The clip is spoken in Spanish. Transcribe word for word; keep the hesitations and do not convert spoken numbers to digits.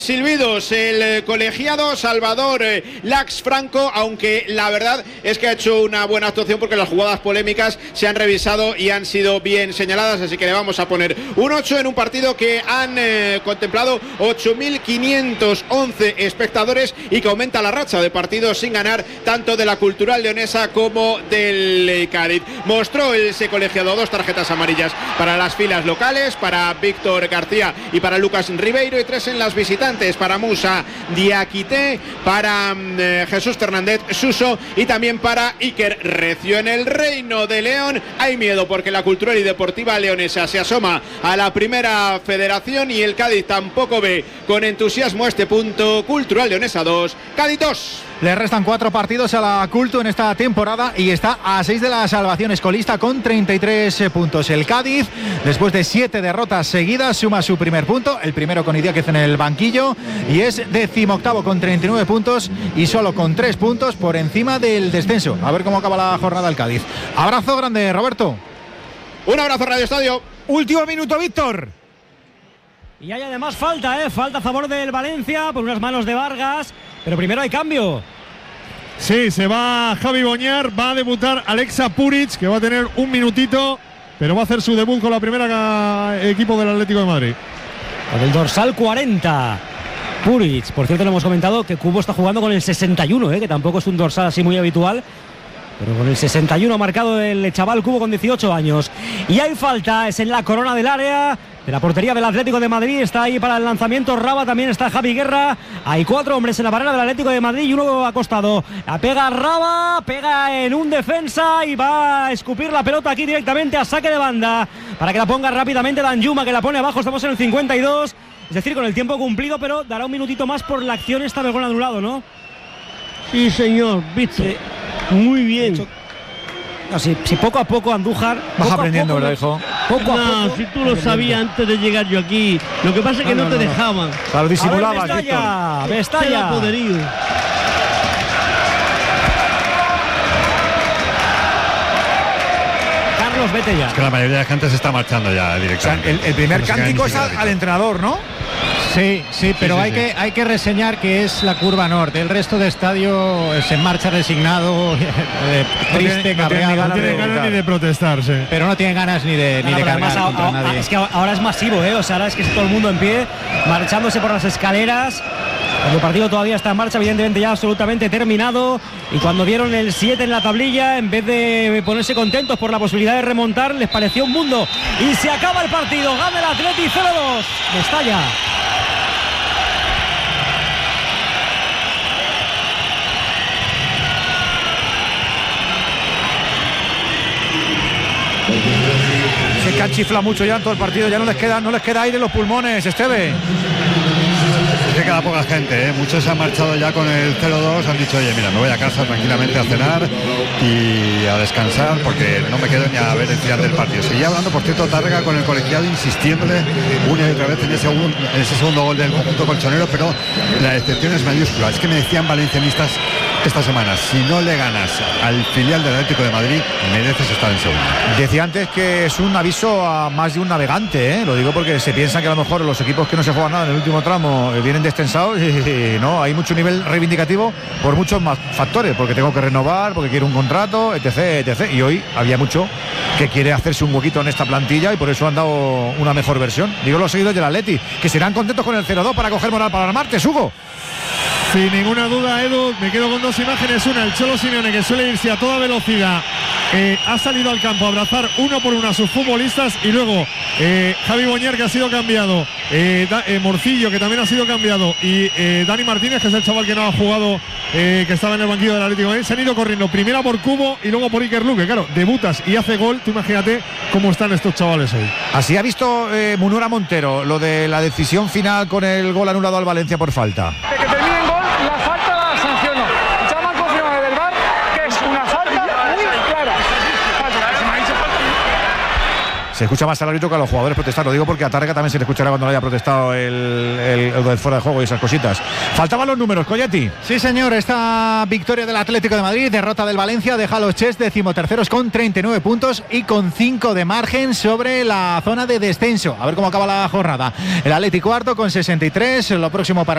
Silbidos, el colegiado Salvador Lax Franco, aunque la verdad es que ha hecho una buena actuación porque las jugadas polémicas se han revisado y han sido bien señaladas, así que le vamos a poner un ocho en un partido que han eh, contemplado ocho mil quinientos once espectadores y que aumenta la racha de partidos sin ganar tanto de la Cultural Leonesa como del Cádiz. Mostró ese colegiado dos tarjetas amarillas para las filas locales, para Víctor García y para Lucas Ribeiro, y tres en las visitantes para Musa Diakité, para eh, Jesús Fernández Suso y también para Iker Recio. En el Reino de León hay miedo porque la Cultural y Deportiva Leonesa se asoma a la Primera Federación y el Cádiz tampoco ve con entusiasmo este punto. Cultural Leonesa dos, Cádiz dos. Le restan cuatro partidos a la Cultu en esta temporada y está a seis de la salvación, escolista con treinta y tres puntos. El Cádiz, después de siete derrotas seguidas, suma su primer punto, el primero con Idiáquez en el banquillo, y es decimoctavo con treinta y nueve puntos y solo con tres puntos por encima del descenso. A ver cómo acaba la jornada el Cádiz. Abrazo grande, Roberto. Un abrazo, Radio Estadio. Último minuto, Víctor. Y hay además falta, ¿eh? Falta a favor del Valencia por unas manos de Vargas. Pero primero hay cambio. Sí, se va Javi Boñar, va a debutar Alexa Puric, que va a tener un minutito, pero va a hacer su debut con la primera equipo del Atlético de Madrid. Con el dorsal cuarenta. Puric, por cierto, le hemos comentado que Cubo está jugando con el sesenta y uno, ¿eh? Que tampoco es un dorsal así muy habitual. Pero con el sesenta y uno ha marcado el chaval Cubo con dieciocho años. Y hay falta, es en la corona del área de la portería del Atlético de Madrid. Está ahí para el lanzamiento Raba, también está Javi Guerra. Hay cuatro hombres en la barrera del Atlético de Madrid y uno acostado. La pega Raba, pega en un defensa y va a escupir la pelota aquí directamente a saque de banda para que la ponga rápidamente Danjuma, que la pone abajo. Estamos en el cincuenta y dos, es decir, con el tiempo cumplido, pero dará un minutito más por la acción esta del gol anulado, ¿no? Sí, señor, viste. Sí. Muy bien. Hecho, no, si, si poco a poco Andújar vas aprendiendo, ¿verdad, hijo? Poco a poco. Si tú lo sabías antes de llegar yo aquí. Lo que pasa es que no, no, no te no, dejaban. Claro, disimulabas. Mestalla, Mestalla. Poderío. Carlos, vete ya. Es que la mayoría de gente se está marchando ya directamente. O sea, el, el primer cántico es al, al entrenador, ¿no? Sí, sí, pero sí, sí, hay, sí. Que, hay que reseñar que es la curva norte. El resto de estadio se marcha resignado, eh, triste, no tiene, cabreado. No tiene ganas claro. ni de protestar, sí. Pero no tiene ganas ni de, no, ni no, de cargar además, contra a, a, nadie. Es que ahora es masivo, ¿eh? O sea, ahora es que es todo el mundo en pie, marchándose por las escaleras. Cuando el partido todavía está en marcha, evidentemente ya absolutamente terminado. Y cuando vieron el siete en la tablilla, en vez de ponerse contentos por la posibilidad de remontar, les pareció un mundo. Y se acaba el partido. Gana el Atleti cero dos. Mestalla. Se canchifla mucho ya en todo el partido, ya no les queda, no les queda aire en los pulmones, Esteve. Es que queda poca gente, ¿eh? Muchos se han marchado ya con el cero dos, han dicho, oye, mira, me voy a casa tranquilamente a cenar y a descansar porque no me quedo ni a ver el final del partido. Seguía hablando, por cierto, Tárrega con el colegiado, insistiéndole una y otra vez en ese, en ese segundo gol del conjunto colchonero, pero la excepción es mayúscula. Es que me decían valencianistas esta semana, si no le ganas al filial del Atlético de Madrid, mereces estar en segunda. Decía antes que es un aviso a más de un navegante, ¿eh? Lo digo porque se piensa que a lo mejor los equipos que no se juegan nada en el último tramo vienen descensados y no, hay mucho nivel reivindicativo por muchos más factores, porque tengo que renovar, porque quiero un contrato, etc, etc. Y hoy había mucho que quiere hacerse un huequito en esta plantilla y por eso han dado una mejor versión. Digo los seguidores del Atleti, que serán contentos con el cero dos para coger moral para el martes, Hugo. Sin ninguna duda, Edu, me quedo con dos imágenes. Una, el Cholo Simeone, que suele irse a toda velocidad, eh, ha salido al campo a abrazar uno por uno a sus futbolistas, y luego eh, Javi Boñar, que ha sido cambiado, eh, da, eh, Morcillo, que también ha sido cambiado, y eh, Dani Martínez, que es el chaval que no ha jugado, eh, que estaba en el banquillo del Atlético de Madrid, se han ido corriendo primero por Cubo y luego por Iker Luque. Claro, debutas y hace gol, tú imagínate cómo están estos chavales hoy. Así ha visto eh, Munura Montero lo de la decisión final con el gol anulado al Valencia por falta. De que termine en gol, la falta la sancionó. Ya me han confirmado desde el V A R que es una falta muy clara. Se escucha más al árbitro que a los jugadores protestar. Lo digo porque a Tárrega también se le escuchará cuando le haya protestado el, el, el, el fuera de juego y esas cositas. Faltaban los números, Colletti. Sí, señor, esta victoria del Atlético de Madrid, derrota del Valencia, deja a los Chess decimoterceros con treinta y nueve puntos y con cinco de margen sobre la zona de descenso. A ver cómo acaba la jornada. El Atlético cuarto con sesenta y tres, lo próximo para